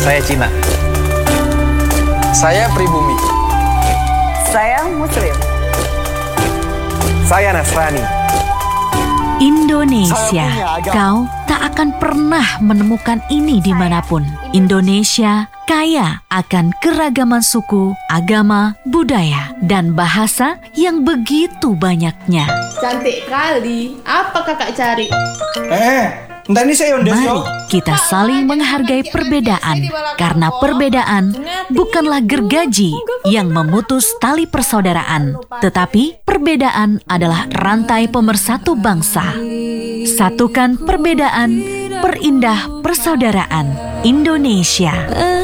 Saya Cina. Saya pribumi. Saya Muslim. Saya Nasrani. Indonesia, kau tak akan pernah menemukan ini dimanapun. Indonesia kaya akan keragaman suku, agama, budaya, dan bahasa yang begitu banyaknya. Cantik kali. Apa kakak cari? Entah ini saya Mari kita saling menghargai perbedaan, karena perbedaan bukanlah gergaji yang memutus tali persaudaraan, tetapi perbedaan adalah rantai pemersatu bangsa. Satukan perbedaan, perindah persaudaraan. Indonesia.